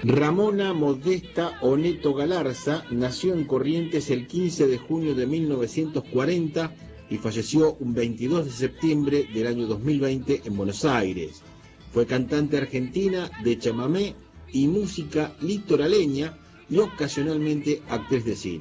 Ramona Modesta Oneto Galarza nació en Corrientes el 15 de junio de 1940 y falleció un 22 de septiembre del año 2020 en Buenos Aires. Fue cantante argentina de chamamé y música litoraleña y ocasionalmente actriz de cine.